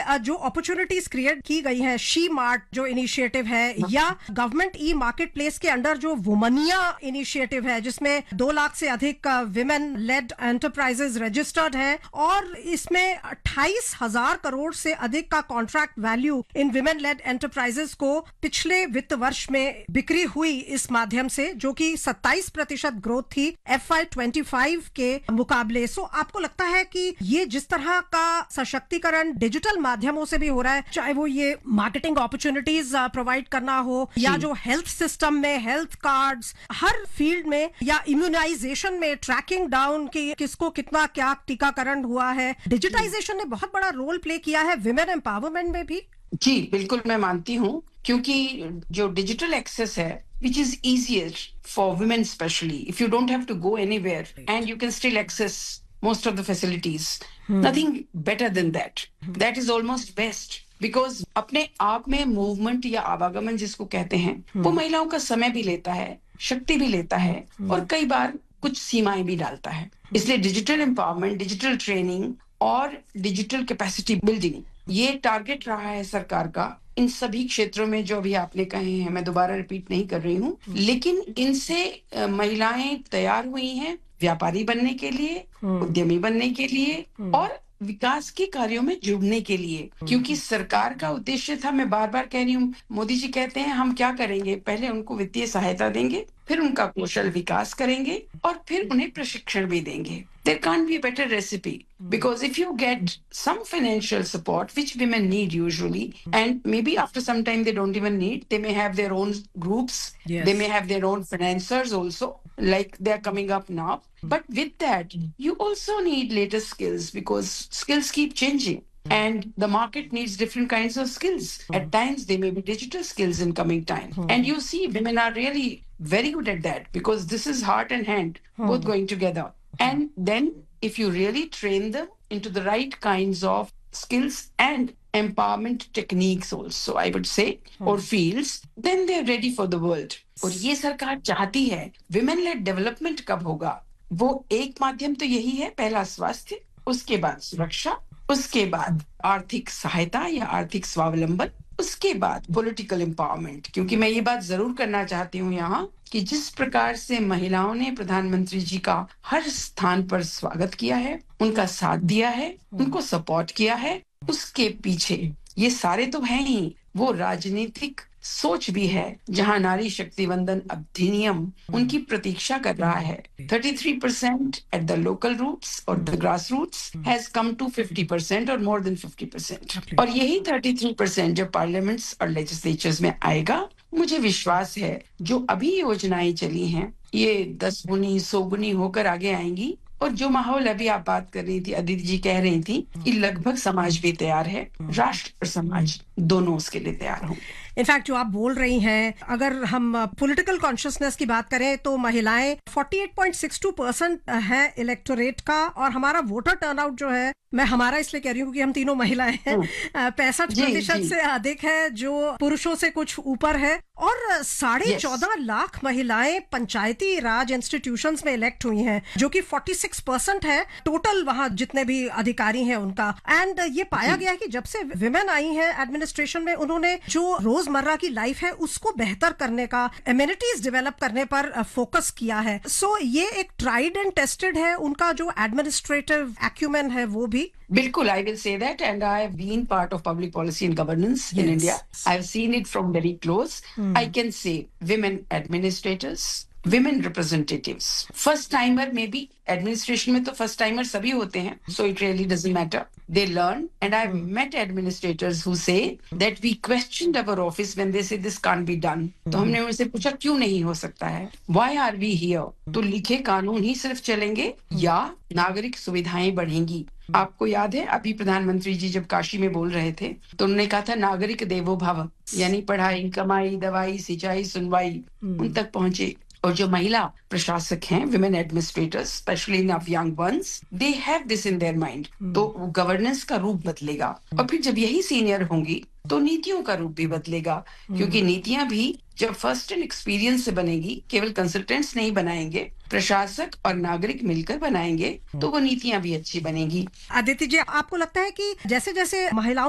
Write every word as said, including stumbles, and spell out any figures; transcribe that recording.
अ, जो opportunities create की गई हैं, शी मार्ट जो इनिशिएटिव है या गवर्नमेंट ई मार्केट प्लेस के अंडर जो वुमनिया इनिशिएटिव है जिसमें दो लाख से अधिक विमेन लेड एंटरप्राइजेज रजिस्टर्ड हैं और इसमें अट्ठाईस हजार करोड़ से अधिक का contract value in women lead enterprises को पिछले वित्त वर्ष में बिक्री हुई इस माध्यम से, जो कि सत्ताईस प्रतिशत ग्रोथ थी एफ आई ट्वेंटी फाइव के मुकाबले। सो आपको लगता है कि ये जिस तरह का सशक्तिकरण डिजिटल माध्यमों से भी हो रहा है, चाहे वो ये मार्केटिंग अपॉर्चुनिटीज प्रोवाइड करना हो या जो हेल्थ सिस्टम में हेल्थ कार्ड्स, हर फील्ड में, या इम्यूनाइजेशन में ट्रैकिंग डाउन की किसको कितना क्या टीकाकरण हुआ है, डिजिटाइजेशन ने बहुत बड़ा रोल प्ले किया है विमेन एम्पावरमेंट में भी। जी बिल्कुल, मैं मानती हूँ, क्योंकि जो डिजिटल एक्सेस है which is easier for women especially, if you don't have to go anywhere and you can still access most of the facilities, hmm. nothing better than that. Hmm. That is almost best because अपने आप में movement या आवागमन जिसको कहते हैं, hmm. वो महिलाओं का समय भी लेता है, शक्ति भी लेता है, hmm. और कई बार कुछ सीमाएं भी डालता है। hmm. इसलिए डिजिटल एम्पावरमेंट, डिजिटल ट्रेनिंग और डिजिटल कैपेसिटी बिल्डिंग ये टारगेट रहा है सरकार का इन सभी क्षेत्रों में जो अभी आपने कहे हैं। मैं दोबारा रिपीट नहीं कर रही हूँ, लेकिन इनसे महिलाएं तैयार हुई हैं व्यापारी बनने के लिए, उद्यमी बनने के लिए और विकास के कार्यों में जुड़ने के लिए, क्योंकि सरकार का उद्देश्य था, मैं बार बार कह रही हूँ, मोदी जी कहते हैं हम क्या करेंगे, पहले उनको वित्तीय सहायता देंगे, फिर उनका कौशल विकास करेंगे और फिर उन्हें प्रशिक्षण भी देंगे। There can't be a better recipe because if you get some financial support, which women need usually, and maybe after some time they don't even need, they may have their own groups, yes. They may have their own financiers also, like they're coming up now. But with that, you also need latest skills because skills keep changing. And the market needs different kinds of skills. At times, they may be digital skills in coming time. And you see, women are really very good at that because this is heart and hand, both going together. And then if you really train them into the right kinds of skills and empowerment techniques also, I would say, or fields, then they're ready for the world. और ये सरकार चाहती है, women-led development कब होगा? वो एक माध्यम तो यही है, पहला स्वास्थ्य, उसके बाद सुरक्षा, उसके बाद आर्थिक सहायता या आर्थिक स्वावलंबन, उसके बाद पॉलिटिकल एम्पावरमेंट। क्योंकि मैं ये बात जरूर करना चाहती हूँ यहाँ कि जिस प्रकार से महिलाओं ने प्रधानमंत्री जी का हर स्थान पर स्वागत किया है, उनका साथ दिया है, उनको सपोर्ट किया है, उसके पीछे ये सारे तो हैं ही, वो राजनीतिक सोच भी है जहां नारी शक्ति वंदन अधिनियम उनकी प्रतीक्षा कर रहा है। thirty-three percent at the local roots or the grassroots has come to fifty percent or more than fifty percent. और यही thirty-three percent जब पार्लियामेंट्स और लेजिस्लेचर्स में आएगा, मुझे विश्वास है जो अभी योजनाएं चली हैं ये दस गुनी सौ गुनी होकर आगे आएंगी। और जो माहौल अभी आप बात कर रही थी, अदिति जी कह रही थी कि लगभग समाज भी तैयार है, राष्ट्र और समाज दोनों उसके लिए तैयार होंगे। इनफैक्ट जो आप बोल रही हैं, अगर हम पॉलिटिकल कॉन्शियसनेस की बात करें तो महिलाएं अड़तालीस पॉइंट छह दो परसेंट है इलेक्टोरेट का, और हमारा वोटर टर्नआउट जो है, मैं हमारा इसलिए कह रही हूँ कि हम तीनों महिलाएं हैं, पैंसठ प्रतिशत से अधिक है, जो पुरुषों से कुछ ऊपर है। और साढ़े चौदह लाख महिलाएं पंचायती राज इंस्टीट्यूशंस में इलेक्ट हुई हैं, जो कि छियालीस परसेंट है टोटल वहां जितने भी अधिकारी हैं उनका। एंड ये पाया गया है कि जब से विमेन आई हैं एडमिनिस्ट्रेशन में, उन्होंने जो रोजमर्रा की लाइफ है उसको बेहतर करने का, एमिनिटीज डेवलप करने पर फोकस किया है। सो so, ये एक ट्राइड एंड टेस्टेड है, उनका जो एडमिनिस्ट्रेटिव एक्यूमेन है वो भी। Bilkul, I will say that, and I have been part of public policy and governance yes. in India. I have seen it from very close. Hmm. I can say women administrators, women representatives, first timer maybe administration में तो first timer सभी होते हैं, so it really doesn't matter. They learn, and I've hmm. met administrators who say that we questioned our office when they say this can't be done. Hmm. तो हमने उनसे पूछा क्यों नहीं हो सकता है? Why are we here? तो लिखे कानून ही सिर्फ चलेंगे या नागरिक सुविधाएं बढ़ेंगी? आपको याद है अभी प्रधानमंत्री जी जब काशी में बोल रहे थे तो उन्होंने कहा था नागरिक देवो भव, यानी पढ़ाई, कमाई, दवाई, सिंचाई, सुनवाई उन तक पहुंचे। और जो महिला प्रशासक हैं, women administrators, especially enough young ones, they have this in their mind. तो गवर्नेंस का रूप बदलेगा, और फिर जब यही सीनियर होंगी तो नीतियों का रूप भी बदलेगा, क्योंकि नीतियां भी जब फर्स्ट एंड एक्सपीरियंस से बनेगी, केवल कंसल्टेंट्स नहीं बनाएंगे, प्रशासक और नागरिक मिलकर बनाएंगे, तो वो नीतियां भी अच्छी बनेगी। अदिति जी, आपको लगता है कि जैसे जैसे महिलाओं